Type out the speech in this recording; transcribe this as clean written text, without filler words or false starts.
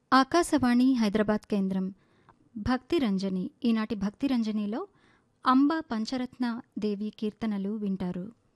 ఆకాశవాణి హైదరాబాద్ కేంద్రం భక్తిరంజని. ఈనాటి భక్తిరంజనిలో అంబ పంచరత్న దేవి కీర్తనలు వింటారు.